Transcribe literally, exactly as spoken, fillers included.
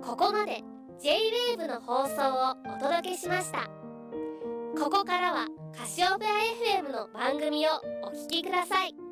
ここまで ジェイウェーブ の放送をお届けしました。ここからはカシオペア エフエム の番組をお聞きください。